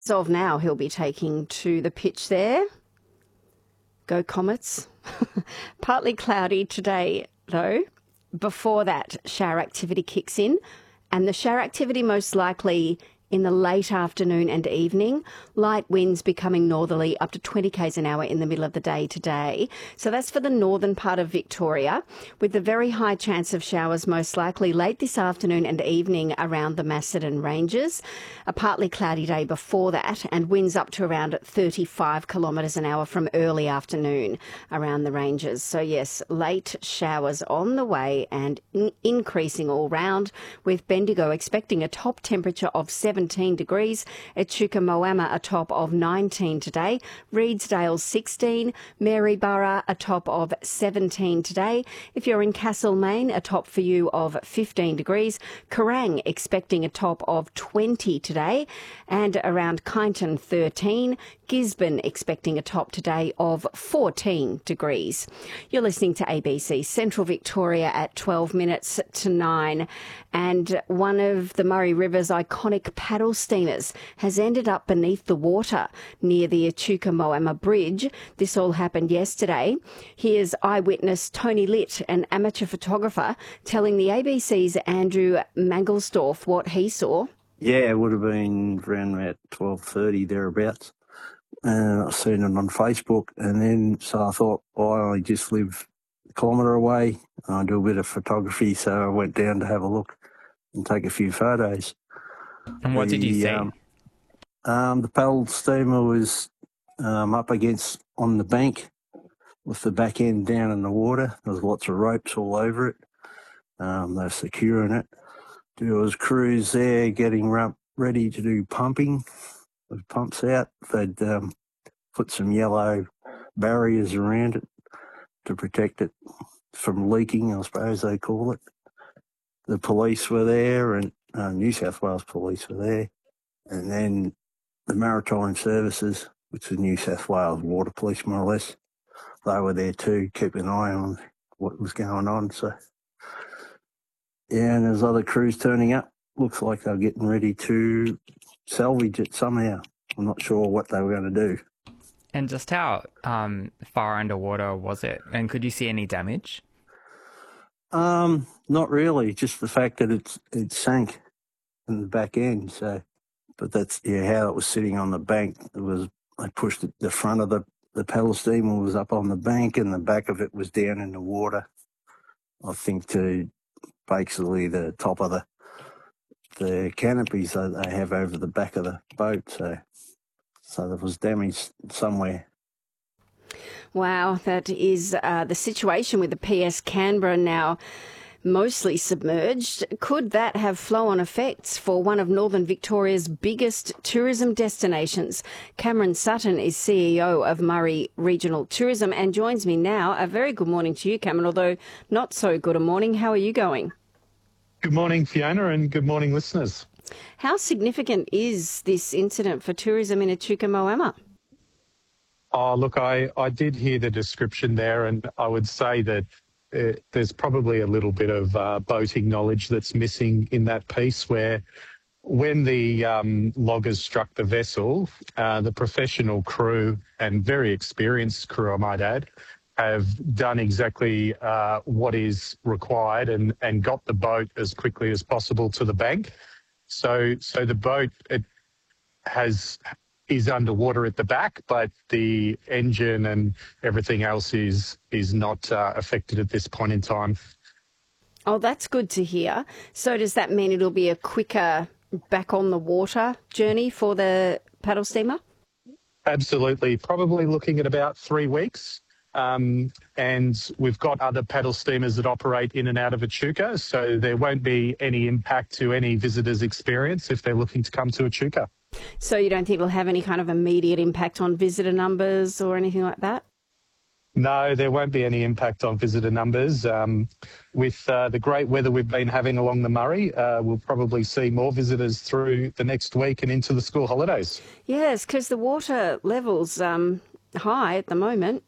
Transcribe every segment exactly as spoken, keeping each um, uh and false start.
As of now, he'll be taking to the pitch there. Go Comets. Partly cloudy today, though. Before that, shower activity kicks in, and the shower activity most likely in the late afternoon and evening. Light winds becoming northerly up to twenty kays an hour in the middle of the day today. So that's for the northern part of Victoria, with a very high chance of showers most likely late this afternoon and evening around the Macedon Ranges. A partly cloudy day before that, and winds up to around thirty-five kilometres an hour from early afternoon around the ranges. So yes, late showers on the way and in- increasing all round, with Bendigo expecting a top temperature of seventeen degrees, Echuca Moama a top of nineteen today, Reedsdale sixteen, Maryborough a top of seventeen today. If you're in Castlemaine, a top for you of fifteen degrees, Kerrang expecting a top of twenty today, and around Kyneton thirteen, Gisborne expecting a top today of fourteen degrees. You're listening to A B C Central Victoria at twelve minutes to nine, and one of the Murray River's iconic paddle steamers has ended up beneath the water near the Echuca Moama Bridge. This all happened yesterday. Here's eyewitness Tony Litt, an amateur photographer, telling the A B C's Andrew Mangelsdorf what he saw. Yeah, it would have been around about twelve thirty, thereabouts. And I've seen it on Facebook, and then so I thought, well, I just live a kilometre away. I do a bit of photography, so I went down to have a look and take a few photos. And what the, did you see? Um, um, the paddle steamer was um, up against on the bank with the back end down in the water. There was lots of ropes all over it. Um, they're securing it. There was crews there getting up, ready to do pumping. The pumps out. They'd um, put some yellow barriers around it to protect it from leaking, I suppose they call it. The police were there, and uh, New South Wales police were there. And then the Maritime Services, which is New South Wales Water Police, more or less, they were there too, keeping an eye on what was going on. So, yeah, and there's other crews turning up. Looks like they're getting ready to salvage it somehow. I'm not sure what they were going to do. And just how um, far underwater was it? And could you see any damage? Um, not really. Just the fact that it's it sank in the back end. So, but that's yeah how it was sitting on the bank. It was I pushed it, the front of the the paddle steamer was up on the bank, and the back of it was down in the water. I think to basically the top of the the canopies that they have over the back of the boat. So, so there was damage somewhere. Wow, that is uh, the situation with the P S Canberra now mostly submerged. Could that have flow-on effects for one of Northern Victoria's biggest tourism destinations? Cameron Sutton is C E O of Murray Regional Tourism and joins me now. A very good morning to you, Cameron, although not so good a morning. How are you going? Good morning, Fiona, and good morning, listeners. How significant is this incident for tourism in Echuca Moama? Oh, look, I, I did hear the description there, and I would say that uh, there's probably a little bit of uh, boating knowledge that's missing in that piece, where when the um, loggers struck the vessel, uh, the professional crew, and very experienced crew, I might add, have done exactly uh, what is required and, and got the boat as quickly as possible to the bank. So, so the boat it has... is underwater at the back, but the engine and everything else is is not uh, affected at this point in time. Oh, that's good to hear. So does that mean it'll be a quicker back on the water journey for the paddle steamer? Absolutely. Probably looking at about three weeks. Um, and we've got other paddle steamers that operate in and out of Echuca, so there won't be any impact to any visitors' experience if they're looking to come to Echuca. So you don't think it'll have any kind of immediate impact on visitor numbers or anything like that? No, there won't be any impact on visitor numbers. Um, with uh, the great weather we've been having along the Murray, uh, we'll probably see more visitors through the next week and into the school holidays. Yes, because the water level's um, high at the moment.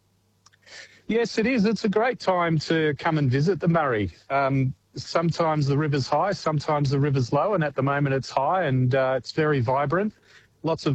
Yes, it is. It's a great time to come and visit the Murray. Um, sometimes the river's high, sometimes the river's low, and at the moment it's high, and uh, it's very vibrant. lots of